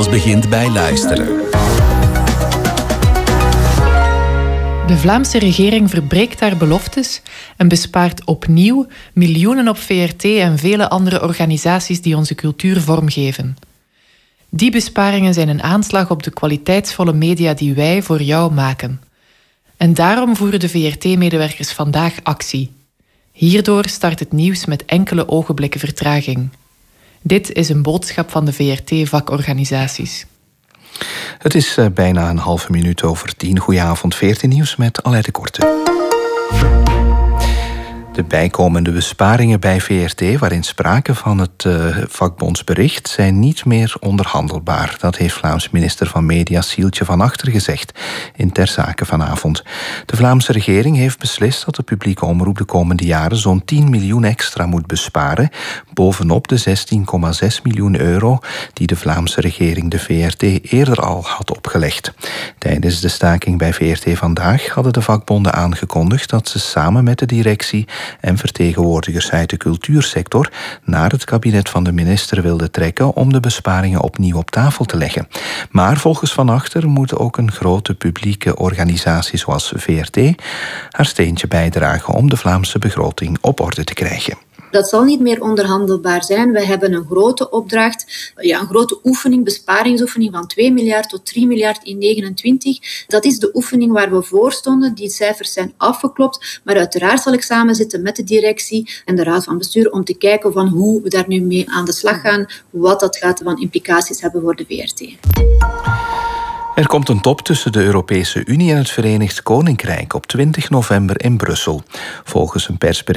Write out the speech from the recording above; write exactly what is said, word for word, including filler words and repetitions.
Alles begint bij luisteren. De Vlaamse regering verbreekt haar beloftes en bespaart opnieuw miljoenen op V R T en vele andere organisaties die onze cultuur vormgeven. Die besparingen zijn een aanslag op de kwaliteitsvolle media die wij voor jou maken. En daarom voeren de V R T-medewerkers vandaag actie. Hierdoor start het nieuws met enkele ogenblikken vertraging. Dit is een boodschap van de V R T-vakorganisaties. Het is uh, bijna een halve minuut over tien. Goedenavond, V R T Nieuws met Aleid de Korte. De bijkomende besparingen bij V R T, waarin sprake van het uh, vakbondsbericht, zijn niet meer onderhandelbaar. Dat heeft Vlaams minister van Media Sieltje van Achter gezegd in Ter Zake vanavond. De Vlaamse regering heeft beslist dat de publieke omroep de komende jaren zo'n tien miljoen extra moet besparen, bovenop de zestien komma zes miljoen euro die de Vlaamse regering de V R T eerder al had opgelegd. Tijdens de staking bij V R T vandaag hadden de vakbonden aangekondigd dat ze samen met de directie en vertegenwoordigers uit de cultuursector naar het kabinet van de minister wilden trekken om de besparingen opnieuw op tafel te leggen. Maar volgens Van Achter moet ook een grote publieke organisatie zoals V R T haar steentje bijdragen om de Vlaamse begroting op orde te krijgen. Dat zal niet meer onderhandelbaar zijn. We hebben een grote opdracht, ja, een grote oefening, besparingsoefening van twee miljard tot drie miljard in negenentwintig. Dat is de oefening waar we voor stonden. Die cijfers zijn afgeklopt. Maar uiteraard zal ik samen zitten met de directie en de raad van bestuur om te kijken van hoe we daar nu mee aan de slag gaan, wat dat gaat van implicaties hebben voor de V R T. Er komt een top tussen de Europese Unie en het Verenigd Koninkrijk op twintig november in Brussel. Volgens een persbericht